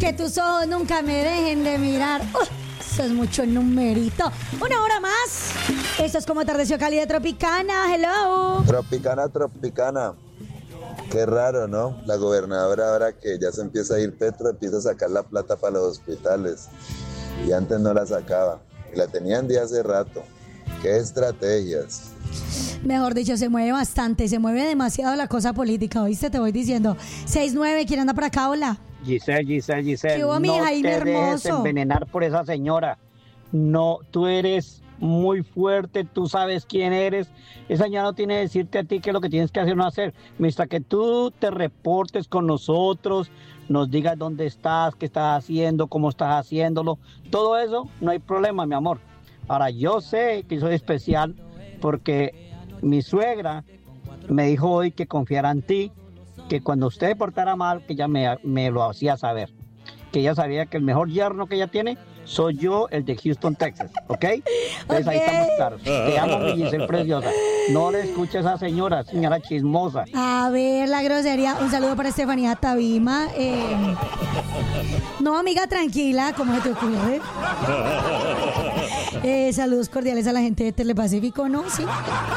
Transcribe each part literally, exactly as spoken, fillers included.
Que tus ojos nunca me dejen de mirar. Uh, eso es mucho numerito. Una hora más. Esto es Como Atardeció Cali de Tropicana. Hello. Tropicana, Tropicana. Qué raro, ¿no? La gobernadora, ahora que ya se empieza a ir Petro, empieza a sacar la plata para los hospitales. Y antes no la sacaba. Y la tenían de hace rato. ¿Qué estrategias? Mejor dicho, se mueve bastante. Se mueve demasiado la cosa política. ¿Oíste? Te voy diciendo. seis nueve, ¿quién anda por acá? Hola. Giselle, Giselle, Giselle. ¿Qué hubo, mi no Jaime te hermoso? dejes envenenar por esa señora. No, tú eres muy fuerte, tú sabes quién eres. Esa señora no tiene que decirte a ti qué es lo que tienes que hacer o no hacer. Mientras que tú te reportes con nosotros, nos digas dónde estás, qué estás haciendo, cómo estás haciéndolo, todo eso, no hay problema, mi amor. Ahora, yo sé que soy especial porque mi suegra me dijo hoy que confiara en ti, que cuando usted se portara mal, que ella me, me lo hacía saber, que ella sabía que el mejor yerno que ella tiene soy yo, el de Houston, Texas, ¿ok? Entonces Okay. ahí estamos claros. Te amo, mi Giselle preciosa. No le escuches a esa señora, señora chismosa. A ver, la grosería. Un saludo para Estefanía Tabima. Eh, no, amiga, tranquila. ¿Cómo se te ocurre? Eh, saludos cordiales a la gente de Telepacífico, ¿no? Sí.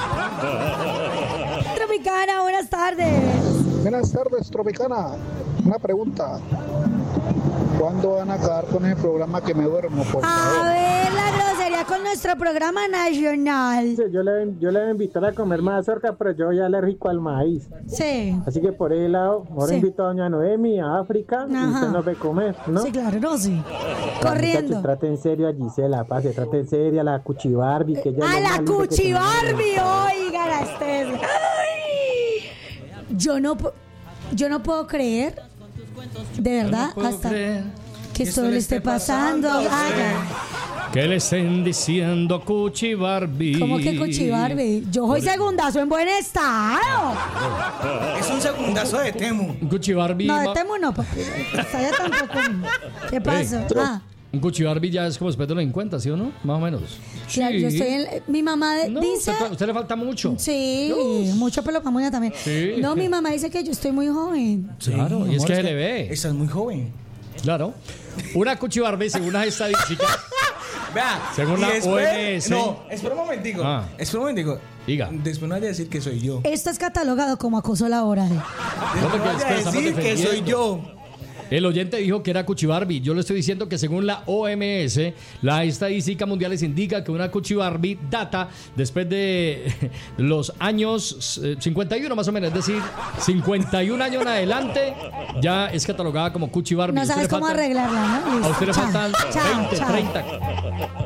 Tropicana, buenas tardes. Buenas tardes, Tropicana. Una pregunta. ¿Cuándo van a acabar con ese programa que me duermo, por A favor? ver, la grosería con nuestro programa nacional. Sí, Yo le, yo le voy a invitar a comer mazorca, pero yo soy alérgico al maíz. Sí. Así que por ese lado, ahora Sí. invito a doña Noemi a África y Ajá. usted nos ve comer, ¿no? Sí, claro, no, sí. Muchachos, Corriendo. trate en serio a Gisela, pase, trate en serio a la Cuchi Barbie, que ella es A lo la más lindo que Cuchi tenemos. Barbie, oiga la estés. Ay. Yo no, pu- yo no puedo creer, de verdad, hasta que esto le esté pasando. Ay, Que le estén diciendo Cuchi Barbie. ¿cómo que Cuchi Barbie? Yo soy segundazo en buen estado. Es un segundazo de Temu. Un Cuchi Barbie. No, de ma- Temu no, papi. Hasta allá tampoco. ¿Qué pasó? Ah, Un Cuchi Barbie ya es como después de los cincuenta, ¿sí o no? Más o menos. claro, yo estoy en... Mi mamá de- No, dice... usted, usted le falta mucho. Sí, mucho pelo pamuña también. Sí. No, mi mamá dice que yo estoy muy joven. Claro, y es amor, que se le ve. Estás muy joven. Claro. Una Cuchi Barbie, según las estadísticas. Vea. Según y la después- O M S. No, espera un momentico. Ah. Espera un momentico. Diga. Después no vaya a decir que soy yo. Esto es catalogado como acoso laboral. No, porque No es vaya que a estamos decir que soy defendiendo. yo. El oyente dijo que era Cuchi Barbie. Yo le estoy diciendo que según la O M S, la estadística mundial les indica que una Cuchi Barbie data después de los años eh, cincuenta y uno más o menos, es decir, cincuenta y un años en adelante, ya es catalogada como Cuchi Barbie. No A usted sabes le cómo faltan- arreglarla, ¿no? A usted le Chao, faltan chao, veinte, chao. treinta.